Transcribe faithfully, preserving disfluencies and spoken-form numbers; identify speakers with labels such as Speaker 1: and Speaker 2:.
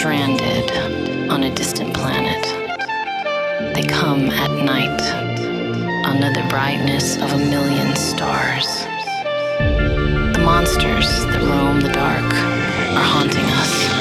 Speaker 1: stranded on a distant planet. They come at night under the brightness of a million stars. The monsters that roam the dark are haunting us.